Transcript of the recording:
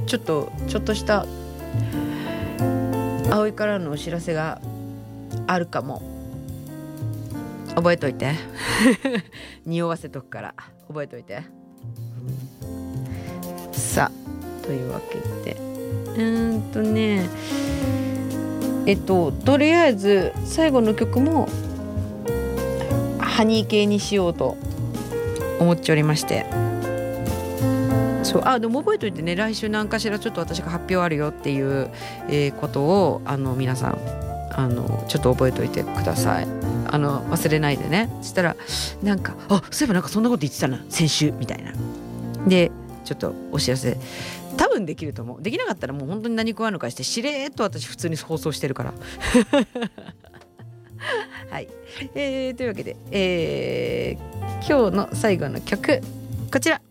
ちょっとした葵からのお知らせがあるかも。覚えといて匂わせとくから覚えといて。さあというわけでとりあえず最後の曲もハニー系にしようと思っておりまして、でも覚えといてね、来週何かしらちょっと私が発表あるよっていう、ことを皆さんちょっと覚えといてください。忘れないでね。そしたらそういえばそんなこと言ってたな先週みたいなで、ちょっとお知らせ多分できると思う。できなかったらもう本当に何食わぬかしてしれーっと私普通に放送してるからはい、というわけで、今日の最後の曲こちら。